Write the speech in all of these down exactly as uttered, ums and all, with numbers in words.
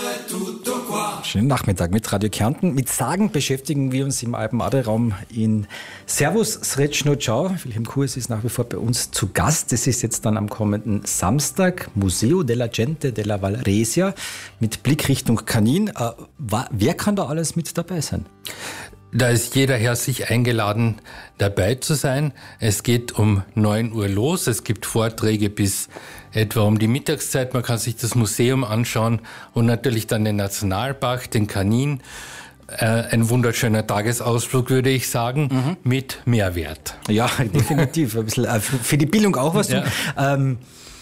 Schönen Nachmittag mit Radio Kärnten. Mit Sagen beschäftigen wir uns im Alpen-Adria-Raum in Servus, Srećno, Ciao. Wilhelm Kurs ist nach wie vor bei uns zu Gast. Das ist jetzt dann am kommenden Samstag Museo della Gente della Valresia mit Blick Richtung Kanin. Äh, wer kann da alles mit dabei sein? Da ist jeder herzlich eingeladen, dabei zu sein. Es geht um neun Uhr los. Es gibt Vorträge bis etwa um die Mittagszeit. Man kann sich das Museum anschauen und natürlich dann den Nationalpark, den Kanin. Äh, ein wunderschöner Tagesausflug, würde ich sagen, mhm. mit Mehrwert. Ja, definitiv. Ein bisschen, äh, für die Bildung auch was tun. Ja. Ähm,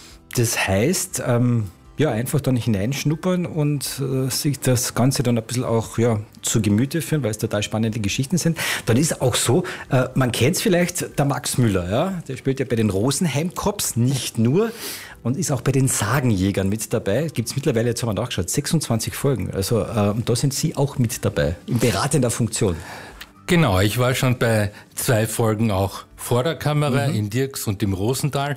das heißt... Ähm Ja, einfach dann hineinschnuppern und äh, sich das Ganze dann ein bisschen auch ja, zu Gemüte führen, weil es total spannende Geschichten sind. Dann ist auch so, äh, man kennt es vielleicht, der Max Müller, ja? Der spielt ja bei den Rosenheim-Cops nicht nur und ist auch bei den Sagenjägern mit dabei. Gibt es mittlerweile, jetzt haben wir nachgeschaut, sechsundzwanzig Folgen. Also äh, da sind Sie auch mit dabei, in beratender Funktion. Genau, ich war schon bei zwei Folgen auch vor der Kamera, mhm. in Dirks und im Rosental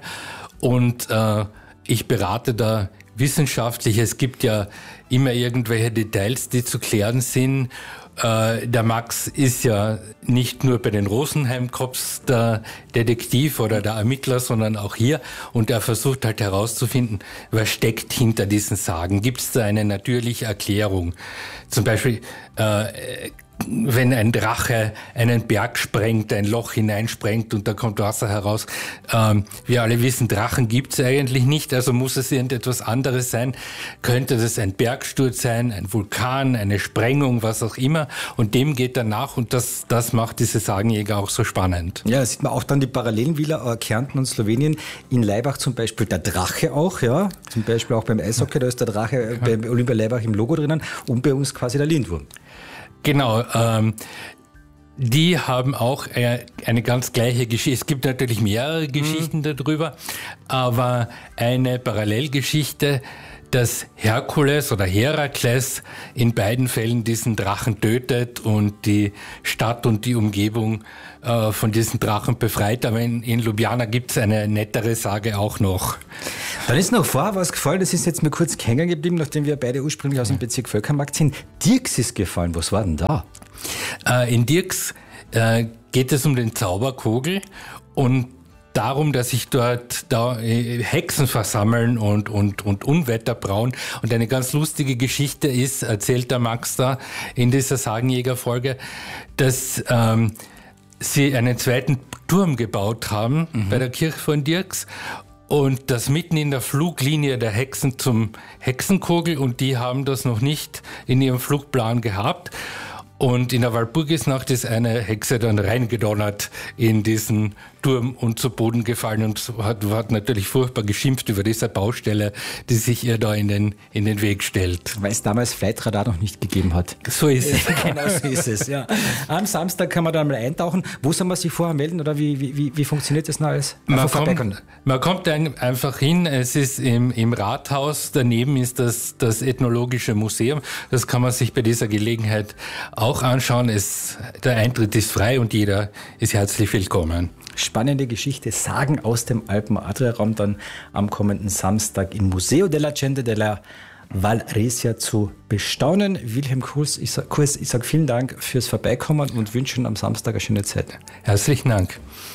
und äh, ich berate da wissenschaftlich. Es gibt ja immer irgendwelche Details, die zu klären sind. Äh, der Max ist ja nicht nur bei den Rosenheim-Cops der Detektiv oder der Ermittler, sondern auch hier. Und er versucht halt herauszufinden, was steckt hinter diesen Sagen. Gibt es da eine natürliche Erklärung? Zum Beispiel, äh, wenn ein Drache einen Berg sprengt, ein Loch hineinsprengt und da kommt Wasser heraus. Ähm, wir alle wissen, Drachen gibt es eigentlich nicht, also muss es irgendetwas anderes sein. Könnte das ein Bergsturz sein, ein Vulkan, eine Sprengung, was auch immer. Und dem geht er nach und das, das macht diese Sagenjäger auch so spannend. Ja, da sieht man auch dann die Parallelen wieder, äh, Kärnten und Slowenien. In Laibach zum Beispiel der Drache auch, ja. Zum Beispiel auch beim Eishockey, da ist der Drache äh, bei Olympia Laibach im Logo drinnen und bei uns quasi der Lindwurm. Genau, ähm, die haben auch äh, eine ganz gleiche Geschichte. Es gibt natürlich mehrere Geschichten mhm. darüber, aber eine Parallelgeschichte, dass Herkules oder Herakles in beiden Fällen diesen Drachen tötet und die Stadt und die Umgebung äh, von diesen Drachen befreit. Aber in, in Ljubljana gibt es eine nettere Sage auch noch. Dann ist noch vorher was gefallen, das ist jetzt mir kurz hängen geblieben, nachdem wir beide ursprünglich aus dem Bezirk Völkermarkt sind. Dirks ist gefallen, was war denn da? Äh, in Dirks äh, geht es um den Zauberkogel und darum, dass sich dort da Hexen versammeln und, und, und Unwetter brauen. Und eine ganz lustige Geschichte ist, erzählt der Max da in dieser Sagenjäger-Folge, dass ähm, sie einen zweiten Turm gebaut haben mhm. bei der Kirche von Dirks. Und das mitten in der Fluglinie der Hexen zum Hexenkogel und die haben das noch nicht in ihrem Flugplan gehabt. Und in der Walpurgisnacht ist eine Hexe dann reingedonnert in diesen Turm und zu Boden gefallen und hat, hat natürlich furchtbar geschimpft über diese Baustelle, die sich ihr da in den, in den Weg stellt. Weil es damals Flightradar noch nicht gegeben hat. So ist es. Genau so ist es, ja. Am Samstag kann man dann mal eintauchen. Wo soll man sich vorher melden oder wie, wie, wie funktioniert das noch alles? Man kommt, man kommt einfach hin, es ist im, im Rathaus, daneben ist das, das Ethnologische Museum. Das kann man sich bei dieser Gelegenheit auch anschauen. Es, der Eintritt ist frei und jeder ist herzlich willkommen. Spannende Geschichte, Sagen aus dem Alpen-Adria-Raum dann am kommenden Samstag im Museo della Gente della Valresia zu bestaunen. Wilhelm Kurs, ich sage sag vielen Dank fürs Vorbeikommen und wünsche Ihnen am Samstag eine schöne Zeit. Herzlichen Dank.